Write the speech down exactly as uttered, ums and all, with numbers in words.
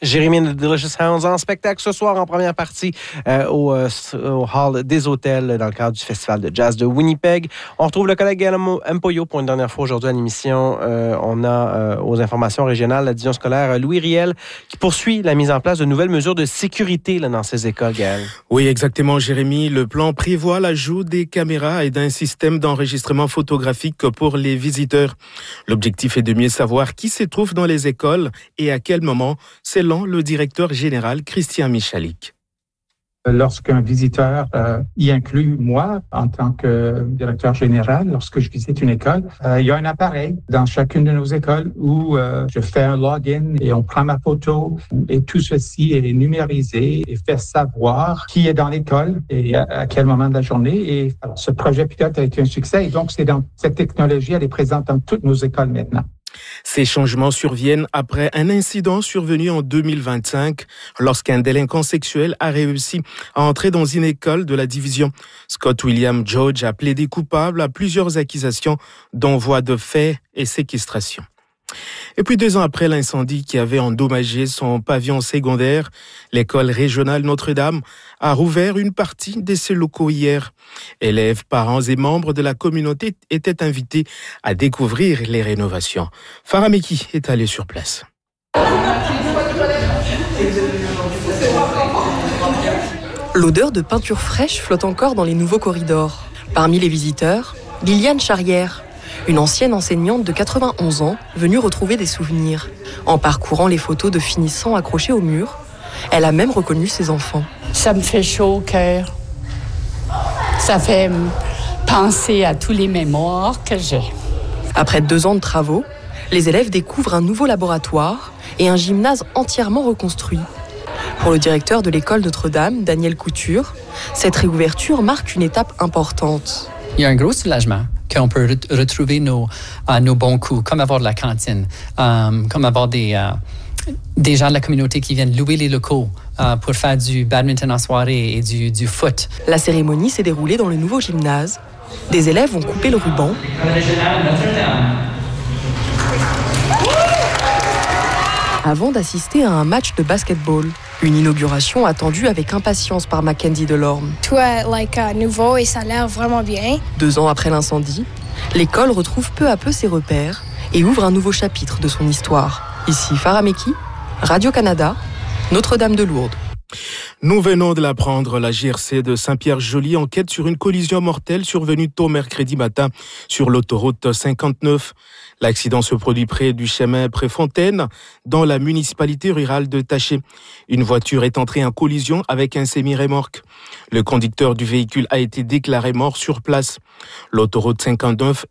Jérémy and the Delicious Hounds en spectacle ce soir en première partie euh, au, euh, au Hall des Hôtels dans le cadre du Festival de Jazz de Winnipeg. On retrouve le collègue Guillermo Empoyo pour une dernière fois aujourd'hui à l'émission. Euh, on a euh, aux informations régionales la division scolaire Louis Riel qui poursuit la mise en place de nouvelles mesures de sécurité là, dans ces écoles, Gaël. Oui, exactement, Jérémy. Le plan prévoit l'ajout des caméras et d'un système d'enregistrement photographique pour les visiteurs. L'objectif est de mieux savoir qui se trouve dans les écoles et à quel moment, selon le directeur général Christian Michalik. Lorsqu'un visiteur euh, y inclut moi en tant que directeur général, lorsque je visite une école, euh, il y a un appareil dans chacune de nos écoles où euh, je fais un login et on prend ma photo et tout ceci est numérisé et fait savoir qui est dans l'école et à, à quel moment de la journée. Et alors, ce projet pilote a été un succès et donc c'est dans cette technologie, elle est présente dans toutes nos écoles maintenant. Ces changements surviennent après un incident survenu en deux mille vingt-cinq lorsqu'un délinquant sexuel a réussi à entrer dans une école de la division. Scott William George a plaidé coupable à plusieurs accusations d'envoi de faits et séquestration. Et puis deux ans après l'incendie qui avait endommagé son pavillon secondaire, l'école régionale Notre-Dame a rouvert une partie de ses locaux hier. Élèves, parents et membres de la communauté étaient invités à découvrir les rénovations. Farah Meki est allé sur place. L'odeur de peinture fraîche flotte encore dans les nouveaux corridors. Parmi les visiteurs, Liliane Charrière, une ancienne enseignante de quatre-vingt-onze ans, venue retrouver des souvenirs. En parcourant les photos de finissants accrochées au mur, elle a même reconnu ses enfants. Ça me fait chaud au cœur. Ça fait penser à tous les mémoires que j'ai. Après deux ans de travaux, les élèves découvrent un nouveau laboratoire et un gymnase entièrement reconstruit. Pour le directeur de l'école Notre-Dame, Daniel Couture, cette réouverture marque une étape importante. Il y a un gros soulagement qu'on peut re- retrouver nos, uh, nos bons coups, comme avoir de la cantine, um, comme avoir des, uh, des gens de la communauté qui viennent louer les locaux uh, pour faire du badminton en soirée et du, du foot. La cérémonie s'est déroulée dans le nouveau gymnase. Des élèves ont coupé le ruban. Avant d'assister à un match de basketball. Une inauguration attendue avec impatience par Mackenzie Delorme. Tout est like, uh, nouveau et ça a l'air vraiment bien. Deux ans après l'incendie, l'école retrouve peu à peu ses repères et ouvre un nouveau chapitre de son histoire. Ici Farah Meki, Radio-Canada, Notre-Dame de Lourdes. Nous venons de l'apprendre, la G R C de Saint-Pierre-Joly enquête sur une collision mortelle survenue tôt mercredi matin sur l'autoroute cinquante-neuf. L'accident se produit près du chemin Préfontaine, dans la municipalité rurale de Taché. Une voiture est entrée en collision avec un semi-remorque. Le conducteur du véhicule a été déclaré mort sur place. L'autoroute cinquante-neuf